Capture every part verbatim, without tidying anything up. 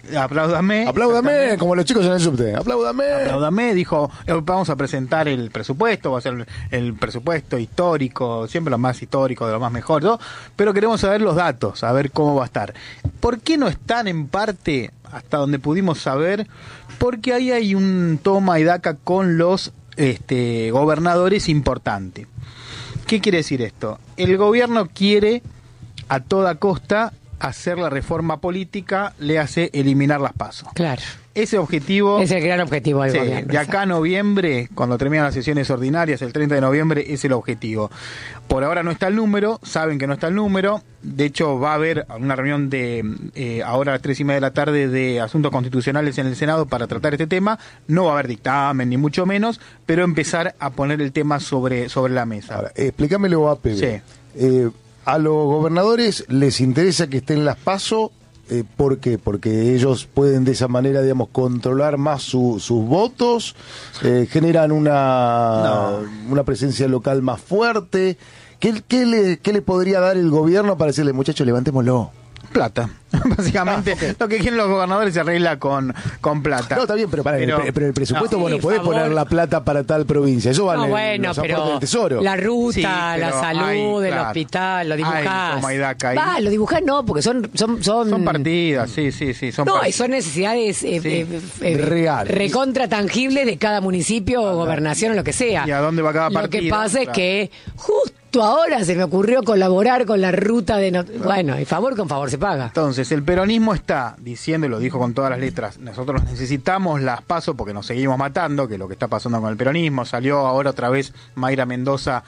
apláudame. Apláudame, como los chicos en el subte. Apláudame. Apláudame, dijo, vamos a presentar el presupuesto, va a ser el presupuesto histórico, siempre lo más histórico, de lo más mejor, ¿no? Pero queremos saber los datos, a ver cómo va a estar. ¿Por qué no están en parte, hasta donde pudimos saber? Porque ahí hay un toma y daca con los este, gobernadores importante. ¿Qué quiere decir esto? El gobierno quiere a toda costa hacer la reforma política, le hace eliminar las PASO. Claro. Ese objetivo... Es el gran objetivo del sí, gobierno. De acá a noviembre, cuando terminan las sesiones ordinarias, el treinta de noviembre, es el objetivo. Por ahora no está el número, saben que no está el número. De hecho, va a haber una reunión de eh, ahora a las tres y media de la tarde de asuntos constitucionales en el Senado para tratar este tema. No va a haber dictamen, ni mucho menos, pero empezar a poner el tema sobre, sobre la mesa. Ahora, explícamelo a Pepe. Sí. Eh, a los gobernadores les interesa que estén las PASO. Eh, ¿Por qué? Porque ellos pueden de esa manera, digamos, controlar más su, sus votos, eh, generan una, no. una presencia local más fuerte. ¿Qué, qué, le, ¿Qué le podría dar el gobierno para decirle, muchachos, levantémoslo? Plata. Básicamente, ah, okay. Lo que quieren los gobernadores se arregla con, con plata. No, está bien, pero para pero, el, pero el presupuesto, no, bueno, sí, podés favor. poner la plata para tal provincia. Eso vale no, bueno, los pero aportes del tesoro. La ruta, sí, la salud, hay, el claro, hospital, lo dibujás. Hay, Va, lo dibujás no, porque son... Son, son, son partidas, sí, sí, sí. Son no, partidas. y son necesidades eh, sí. eh, eh, reales. Recontra tangibles de cada municipio, ah, gobernación o lo que sea. ¿Y a dónde va cada partida? Lo que pasa claro. es que justo ahora se me ocurrió colaborar con la ruta de... No... Bueno, y favor con favor se paga. Entonces, el peronismo está diciendo, y lo dijo con todas las letras, nosotros necesitamos las PASO porque nos seguimos matando, que es lo que está pasando con el peronismo. Salió ahora otra vez Mayra Mendoza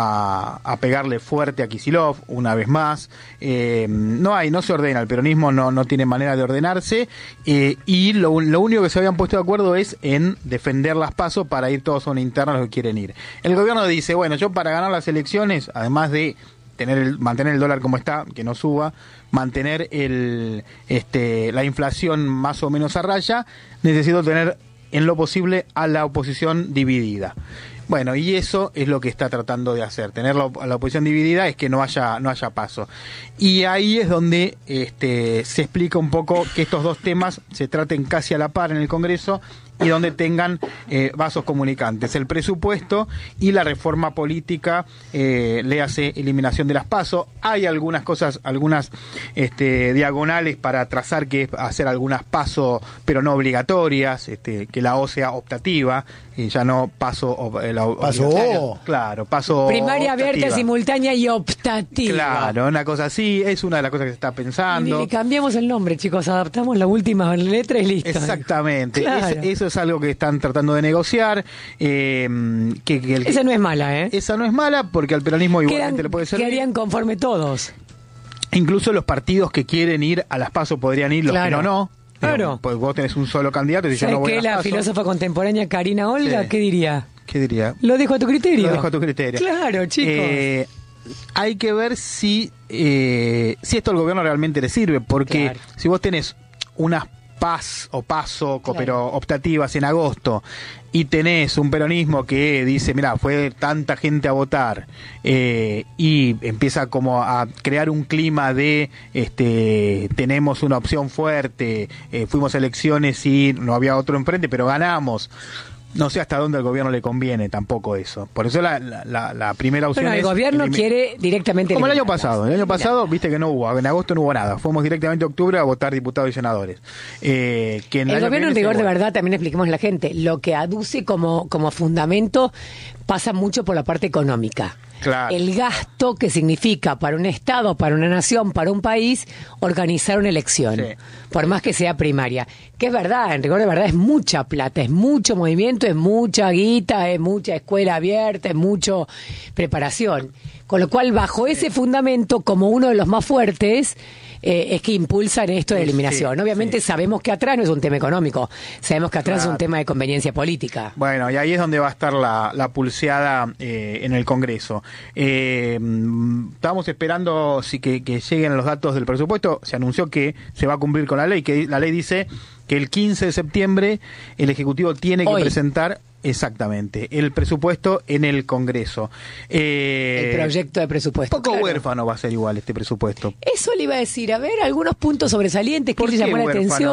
a, a pegarle fuerte a Kicillof, una vez más. Eh, no hay, no se ordena, el peronismo no, no tiene manera de ordenarse, eh, y lo, lo único que se habían puesto de acuerdo es en defender las PASO para ir todos a una interna los que quieren ir. El gobierno dice, bueno, yo para ganar las elecciones, además de tener el, mantener el dólar como está, que no suba, mantener el este la inflación más o menos a raya, necesito tener en lo posible a la oposición dividida. Bueno, y eso es lo que está tratando de hacer. Tener la, la oposición dividida es que no haya no haya paso. Y ahí es donde este se explica un poco que estos dos temas se traten casi a la par en el Congreso y donde tengan eh, vasos comunicantes, el presupuesto y la reforma política, eh, le hace eliminación de las PASO. Hay algunas cosas, algunas este, diagonales para trazar, que es hacer algunas PASO, pero no obligatorias, este, que la O sea optativa, y ya no PASO... Eh, la, paso O. Claro, PASO primaria optativa. Abierta, simultánea y optativa. Claro, una cosa así, es una de las cosas que se está pensando. Y, y cambiamos el nombre, chicos, adaptamos la última letra y listo. Exactamente, claro. es, eso es algo que están tratando de negociar. Eh, que, que el, esa no es mala, ¿eh? Esa no es mala porque al peronismo igualmente Quedan, le puede servir. Quedarían conforme todos. Incluso los partidos que quieren ir a las PASO podrían ir, los claro. que no, no. Claro. Pues vos tenés un solo candidato y yo no voy qué? a las La PASO. filósofa contemporánea Karina Olga, sí. ¿qué diría? ¿Qué diría? Lo dejo a tu criterio. Lo dejo a tu criterio. Claro, chicos. Eh, hay que ver si, eh, si esto al gobierno realmente le sirve, porque claro. si vos tenés unas PAS o PASO, claro. pero optativas en agosto, y tenés un peronismo que dice, mira, fue tanta gente a votar, eh, y empieza como a crear un clima de este tenemos una opción fuerte, eh, fuimos a elecciones y no había otro enfrente, pero ganamos. No sé hasta dónde al gobierno le conviene tampoco eso. Por eso la, la, la, la primera opción bueno, es... el gobierno elim- quiere directamente... Como el año eliminarlas. pasado. El año pasado, viste que no hubo, en agosto no hubo nada. Fuimos directamente a octubre a votar diputados y senadores. Eh, que en el el año gobierno, en que viene rigor de se- verdad, también expliquemos a la gente, lo que aduce como, como fundamento pasa mucho por la parte económica. Claro. El gasto que significa para un Estado, para una nación, para un país, organizar una elección, Sí. por más que sea primaria. Que es verdad, en rigor de verdad es mucha plata, es mucho movimiento, es mucha guita, es mucha escuela abierta, es mucho preparación. Con lo cual, bajo ese fundamento, como uno de los más fuertes, eh, es que impulsan esto de Sí, eliminación. sí, Obviamente sí. sabemos que atrás no es un tema económico, sabemos que atrás Claro. es un tema de conveniencia política. Bueno, y ahí es donde va a estar la, la pulseada eh, en el Congreso. Eh, mm, estamos esperando si que, que lleguen los datos del presupuesto. Se anunció que se va a cumplir con la ley, que la ley dice que el quince de septiembre el Ejecutivo tiene que Hoy. presentar exactamente el presupuesto en el Congreso. Eh, El proyecto de presupuesto. Poco claro. huérfano va a ser igual este presupuesto. Eso le iba a decir, a ver, algunos puntos sobresalientes que ¿Por le qué llamó la huérfano? atención.